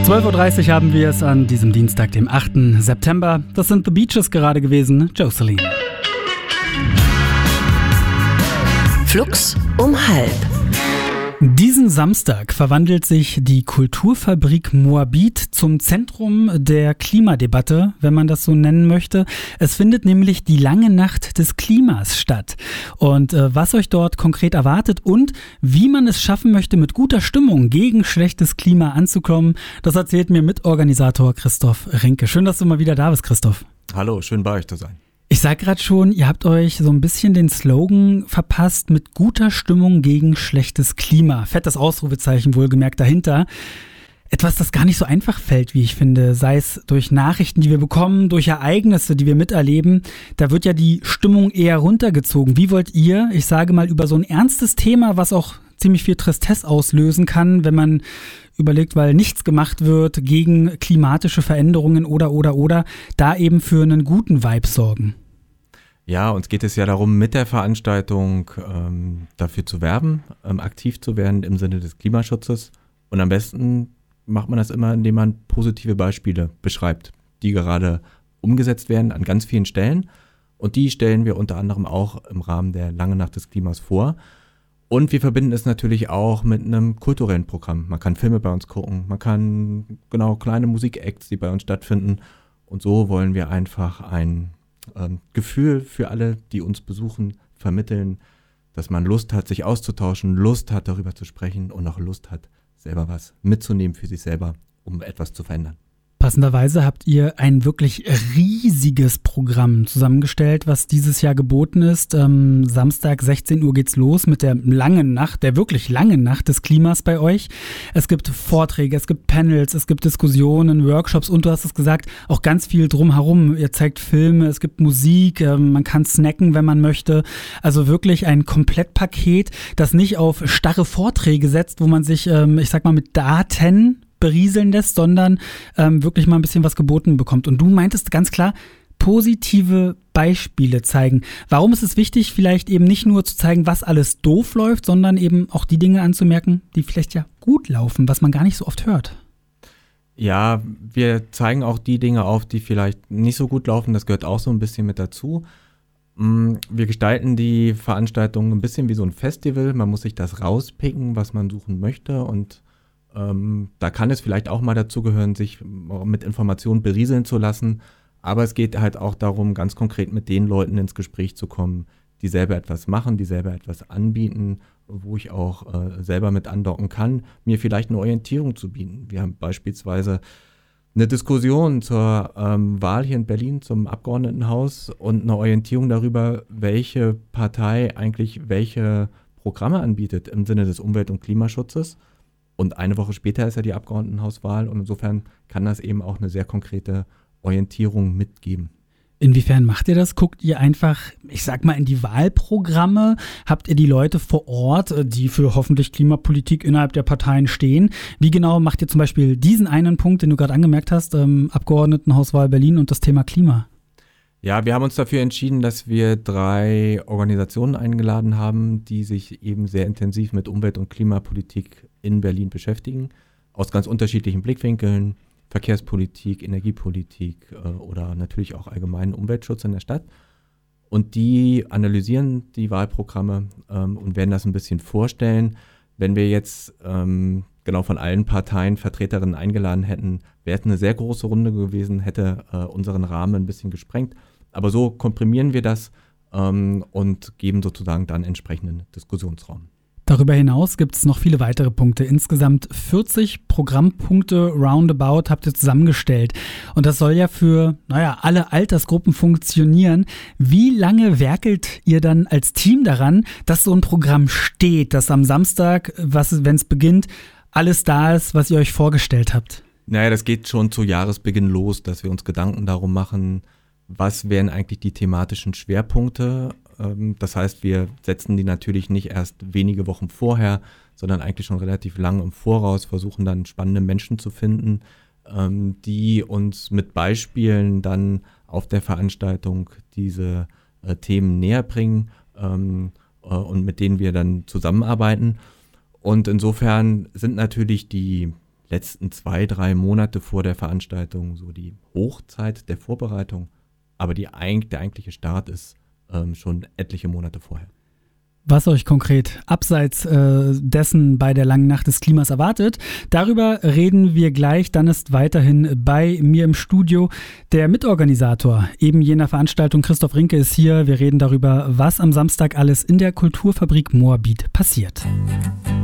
12.30 Uhr haben wir es an diesem Dienstag, dem 8. September. Das sind The Beaches gerade gewesen, Jocelyn. Flux um halb. Diesen Samstag verwandelt sich die Kulturfabrik Moabit zum Zentrum der Klimadebatte, wenn man das so nennen möchte. Es findet nämlich die lange Nacht des Klimas statt. Und was euch dort konkret erwartet und wie man es schaffen möchte, mit guter Stimmung gegen schlechtes Klima anzukommen, das erzählt mir Mitorganisator Christoph Rinke. Schön, dass du mal wieder da bist, Christoph. Hallo, schön bei euch zu sein. Ich sag gerade schon, ihr habt euch so ein bisschen den Slogan verpasst mit guter Stimmung gegen schlechtes Klima. Fettes Ausrufezeichen wohlgemerkt dahinter. Etwas, das gar nicht so einfach fällt, wie ich finde, sei es durch Nachrichten, die wir bekommen, durch Ereignisse, die wir miterleben. Da wird ja die Stimmung eher runtergezogen. Wie wollt ihr, ich sage mal, über so ein ernstes Thema, was auch ziemlich viel Tristesse auslösen kann, wenn man überlegt, weil nichts gemacht wird gegen klimatische Veränderungen oder, da eben für einen guten Vibe sorgen? Ja, uns geht es ja darum, mit der Veranstaltung dafür zu werben, aktiv zu werden im Sinne des Klimaschutzes. Und am besten macht man das immer, indem man positive Beispiele beschreibt, die gerade umgesetzt werden an ganz vielen Stellen. Und die stellen wir unter anderem auch im Rahmen der Lange Nacht des Klimas vor. Und wir verbinden es natürlich auch mit einem kulturellen Programm. Man kann Filme bei uns gucken, man kann kleine Musik-Acts, die bei uns stattfinden. Und so wollen wir einfach ein Gefühl für alle, die uns besuchen, vermitteln, dass man Lust hat, sich auszutauschen, Lust hat, darüber zu sprechen und auch Lust hat, selber was mitzunehmen für sich selber, um etwas zu verändern. Passenderweise habt ihr ein wirklich riesiges Programm zusammengestellt, was dieses Jahr geboten ist. Samstag 16 Uhr geht's los mit der langen Nacht, der wirklich langen Nacht des Klimas bei euch. Es gibt Vorträge, es gibt Panels, es gibt Diskussionen, Workshops und du hast es gesagt, auch ganz viel drumherum. Ihr zeigt Filme, es gibt Musik, man kann snacken, wenn man möchte. Also wirklich ein Komplettpaket, das nicht auf starre Vorträge setzt, wo man sich, mit Daten berieseln lässt, sondern wirklich mal ein bisschen was geboten bekommt. Und du meintest ganz klar, positive Beispiele zeigen. Warum ist es wichtig, vielleicht eben nicht nur zu zeigen, was alles doof läuft, sondern eben auch die Dinge anzumerken, die vielleicht ja gut laufen, was man gar nicht so oft hört? Ja, wir zeigen auch die Dinge auf, die vielleicht nicht so gut laufen. Das gehört auch so ein bisschen mit dazu. Wir gestalten die Veranstaltung ein bisschen wie so ein Festival. Man muss sich das rauspicken, was man suchen möchte, und da kann es vielleicht auch mal dazu gehören, sich mit Informationen berieseln zu lassen. Aber es geht halt auch darum, ganz konkret mit den Leuten ins Gespräch zu kommen, die selber etwas machen, die selber etwas anbieten, wo ich auch selber mit andocken kann, mir vielleicht eine Orientierung zu bieten. Wir haben beispielsweise eine Diskussion zur Wahl hier in Berlin zum Abgeordnetenhaus und eine Orientierung darüber, welche Partei eigentlich welche Programme anbietet im Sinne des Umwelt- und Klimaschutzes. Und eine Woche später ist ja die Abgeordnetenhauswahl und insofern kann das eben auch eine sehr konkrete Orientierung mitgeben. Inwiefern macht ihr das? Guckt ihr einfach, in die Wahlprogramme? Habt ihr die Leute vor Ort, die für hoffentlich Klimapolitik innerhalb der Parteien stehen? Wie genau macht ihr zum Beispiel diesen einen Punkt, den du gerade angemerkt hast, Abgeordnetenhauswahl Berlin und das Thema Klima? Ja, wir haben uns dafür entschieden, dass wir 3 Organisationen eingeladen haben, die sich eben sehr intensiv mit Umwelt- und Klimapolitik in Berlin beschäftigen, aus ganz unterschiedlichen Blickwinkeln, Verkehrspolitik, Energiepolitik oder natürlich auch allgemeinen Umweltschutz in der Stadt. Und die analysieren die Wahlprogramme und werden das ein bisschen vorstellen. Wenn wir jetzt von allen Parteien Vertreterinnen eingeladen hätten, wäre es eine sehr große Runde gewesen, hätte unseren Rahmen ein bisschen gesprengt. Aber so komprimieren wir das und geben sozusagen dann entsprechenden Diskussionsraum. Darüber hinaus gibt es noch viele weitere Punkte. Insgesamt 40 Programmpunkte roundabout habt ihr zusammengestellt. Und das soll ja für, alle Altersgruppen funktionieren. Wie lange werkelt ihr dann als Team daran, dass so ein Programm steht, dass am Samstag, wenn es beginnt, alles da ist, was ihr euch vorgestellt habt? Naja, das geht schon zu Jahresbeginn los, dass wir uns Gedanken darum machen, was wären eigentlich die thematischen Schwerpunkte. Das heißt, wir setzen die natürlich nicht erst wenige Wochen vorher, sondern eigentlich schon relativ lang im Voraus, versuchen dann spannende Menschen zu finden, die uns mit Beispielen dann auf der Veranstaltung diese Themen näher bringen und mit denen wir dann zusammenarbeiten. Und insofern sind natürlich die letzten 2-3 Monate vor der Veranstaltung so die Hochzeit der Vorbereitung. Aber der eigentliche Start ist schon etliche Monate vorher. Was euch konkret abseits dessen bei der langen Nacht des Klimas erwartet, darüber reden wir gleich. Dann ist weiterhin bei mir im Studio der Mitorganisator eben jener Veranstaltung, Christoph Rinke, ist hier. Wir reden darüber, was am Samstag alles in der Kulturfabrik Moabit passiert.